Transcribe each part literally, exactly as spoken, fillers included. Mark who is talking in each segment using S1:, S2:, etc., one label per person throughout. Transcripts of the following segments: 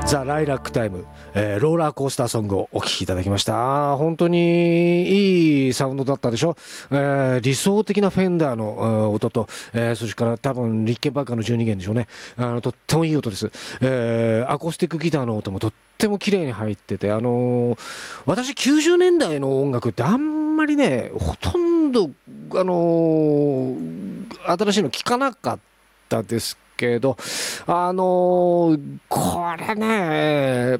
S1: ザ・ライラックタイム、えー、ローラーコースターソングをお聴きいただきました。本当にいいサウンドだったでしょ、えー、理想的なフェンダーの音と、えー、それから多分リッケンバッカーのじゅうに弦でしょうね。あのとってもいい音です、えー、アコースティックギターの音もとっても綺麗に入ってて、あのー、私きゅうじゅうねんだいの音楽ってあんまりねほとんど、あのー、新しいの聴かなかったですけど、あのー、これね、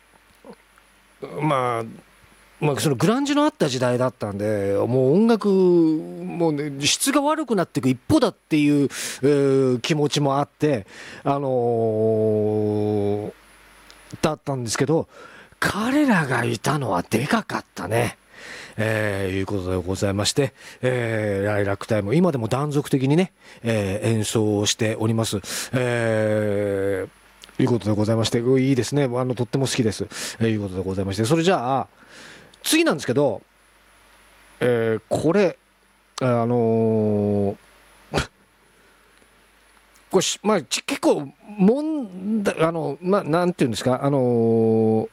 S1: まあ、まあ、そのグランジのあった時代だったんで、もう音楽もう、ね、質が悪くなっていく一方だっていう、えー、気持ちもあって、あのー、だったんですけど、彼らがいたのはでかかったね。えー、いうことでございまして、えー、ライラックタイム今でも断続的にね、えー、演奏をしております、えー、いうことでございまして、いいですね、あのとっても好きです、えー、いうことでございまして、それじゃあ次なんですけど、えー、これあのー、これまあ結構問題、あのまあなんていうんですか、あのー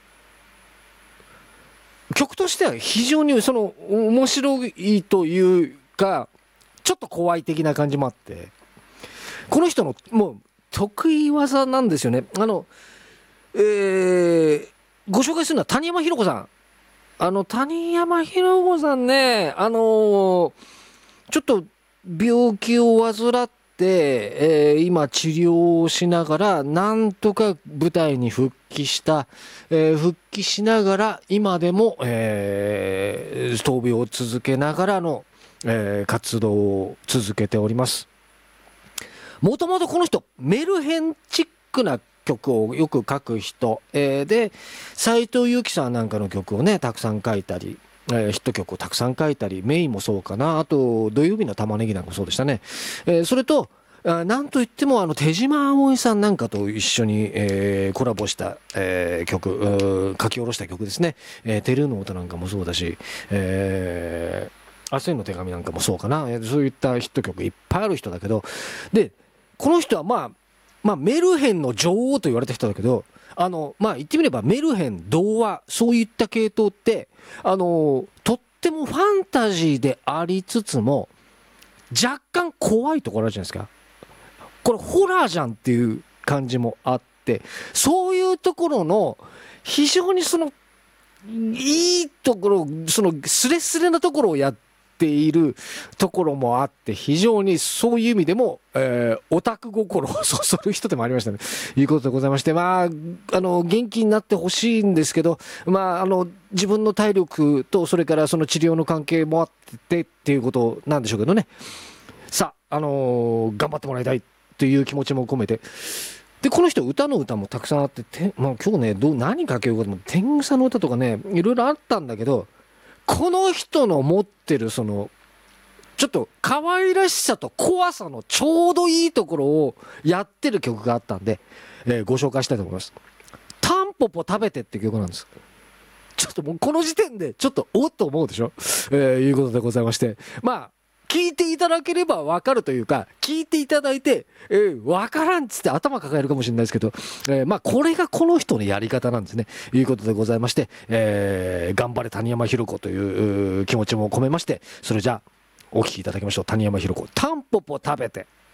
S1: 曲としては非常にその面白いというかちょっと怖い的な感じもあって、この人のもう得意技なんですよね。あの、えー、ご紹介するのは谷山ひろ子さん。あの谷山ひろ子さんね、あのー、ちょっと病気を患ってえー、今治療をしながらなんとか舞台に復帰した、えー、復帰しながら今でも、えー、闘病を続けながらの、えー、活動を続けております。もともとこの人メルヘンチックな曲をよく書く人、えー、で斉藤由貴さんなんかの曲をねたくさん書いたり、えー、ヒット曲をたくさん書いたり、メインもそうかな、あと土曜日の玉ねぎなんかもそうでしたね、えー、それとなんといってもあの手島葵さんなんかと一緒に、えー、コラボした、えー、曲、書き下ろした曲ですね、えー、テルの歌なんかもそうだし、えー、明日への手紙なんかもそうかな、えー、そういったヒット曲いっぱいある人だけど、でこの人はまあまあメルヘンの女王と言われた人だけど、あのまあ言ってみればメルヘン童話そういった系統ってあのとってもファンタジーでありつつも若干怖いところあるじゃないですか。これホラーじゃんっていう感じもあって、そういうところの非常にそのいいところ、そのスレスレなところをやっているところもあって、非常にそういう意味でも、えー、オタク心をそそる人でもありましたね。いうことでございまして、まああの元気になってほしいんですけど、まああの自分の体力とそれからその治療の関係もあってっていうことなんでしょうけどね。さあ、あのー、頑張ってもらいたいという気持ちも込めて、でこの人歌の歌もたくさんあって、て、まあ、今日ねどう何かけようかと思って天草の歌とかねいろいろあったんだけど、この人の持ってるそのちょっと可愛らしさと怖さのちょうどいいところをやってる曲があったんで、えー、ご紹介したいと思います。タンポポ食べてって曲なんです。ちょっともうこの時点でちょっとおっと思うでしょ、えー、いうことでございまして、まあ聞いていただければ分かるというか、聞いていただいて、えー、分からんっつって頭抱えるかもしれないですけど、えー、まあこれがこの人のやり方なんですね。いうことでございまして、えー、頑張れ谷山ひろ子という気持ちも込めまして、それじゃあお聴きいただきましょう。谷山ひろ子、タンポポ食べて。